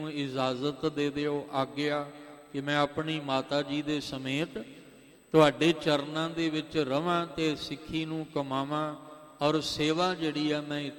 ਇਜਾਜ਼ਤ ਦੇ ਦਿਓ, ਆਗਿਆ ਕਿ ਮੈਂ ਆਪਣੀ ਮਾਤਾ ਜੀ ਦੇ ਸਮੇਤ ਤੁਹਾਡੇ ਚਰਨਾਂ ਦੇ ਵਿੱਚ ਰਵਾਂ ਅਤੇ ਸਿੱਖੀ ਨੂੰ ਕਮਾਵਾਂ ਔਰ ਸੇਵਾ ਜਿਹੜੀ ਆ ਮੈਂ